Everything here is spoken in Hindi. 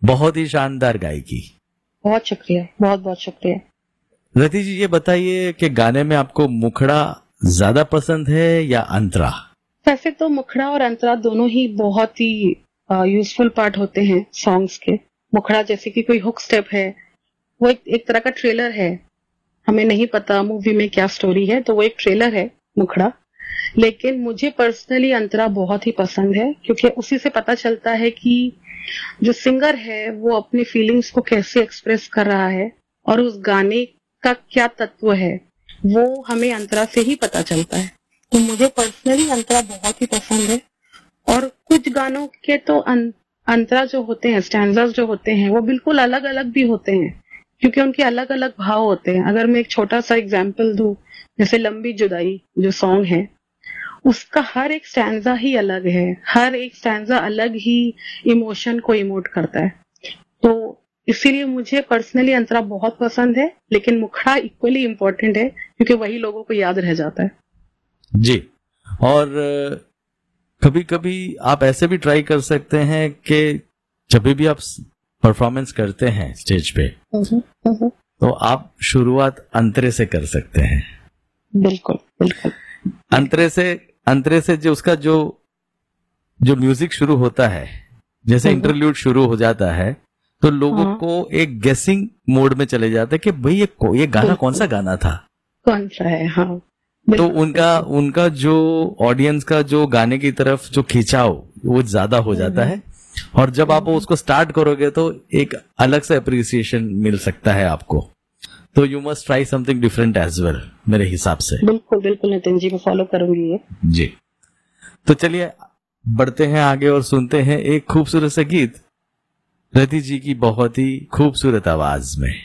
बहुत ही शानदार गायकी। बहुत शुक्रिया, बहुत बहुत शुक्रिया। रति जी, ये बताइए कि गाने में आपको मुखड़ा ज्यादा पसंद है या अंतरा? वैसे तो मुखड़ा और अंतरा दोनों ही बहुत ही यूजफुल पार्ट होते हैं सॉन्ग्स के। मुखड़ा जैसे कि कोई हुक स्टेप है, वो एक तरह का ट्रेलर है, हमें नहीं पता मूवी में क्या स्टोरी है, तो वो एक ट्रेलर है मुखड़ा। लेकिन मुझे पर्सनली अंतरा बहुत ही पसंद है, क्योंकि उसी से पता चलता है कि जो सिंगर है वो अपनी फीलिंग्स को कैसे एक्सप्रेस कर रहा है और उस गाने का क्या तत्व है, वो हमें अंतरा से ही पता चलता है। तो मुझे पर्सनली अंतरा बहुत ही पसंद है। और कुछ गानों के तो अंतरा जो होते हैं, स्टैंजास जो होते हैं, वो बिल्कुल अलग अलग भी होते हैं, क्योंकि उनके अलग अलग भाव होते हैं। अगर मैं एक छोटा सा एग्जाम्पल दूं, जैसे लंबी जुदाई जो सॉन्ग है, उसका हर एक स्टैंजा ही अलग है, हर एक स्टैंजा अलग ही इमोशन को इमोट करता है। तो इसीलिए मुझे पर्सनली अंतरा बहुत पसंद है, लेकिन मुखड़ा इक्वली इम्पोर्टेंट है, क्योंकि वही लोगों को याद रह जाता है। जी। और कभी कभी आप ऐसे भी ट्राई कर सकते हैं कि जब भी आप परफॉर्मेंस करते हैं स्टेज पे, तो आप शुरुआत अंतरे से कर सकते हैं। बिल्कुल बिल्कुल। अंतरे से जो उसका जो म्यूजिक शुरू होता है, जैसे इंटरल्यूड शुरू हो जाता है, तो लोगों को एक गेसिंग मोड में चले जाते हैं कि भाई ये गाना कौन सा गाना था, कौन सा है। हाँ, तो उनका जो ऑडियंस का जो गाने की तरफ जो खिंचाव वो ज्यादा हो जाता है। और जब आप उसको स्टार्ट करोगे तो एक अलग से अप्रिसिएशन मिल सकता है आपको। तो you must try something different as well, मेरे हिसाब से। बिल्कुल बिल्कुल नितिन जी, मैं फॉलो करूंगी ये। जी, तो चलिए बढ़ते हैं आगे और सुनते हैं एक खूबसूरत से गीत रति जी की बहुत ही खूबसूरत आवाज में।